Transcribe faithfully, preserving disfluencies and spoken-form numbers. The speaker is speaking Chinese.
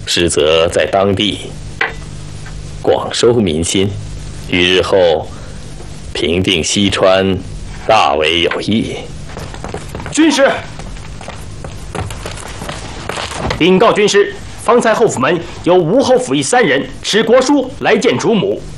实则在当地广收民心，于日后平定西川大为有益。 军师，禀告军师，方才后府门有吴侯府役三人持国书来见主母，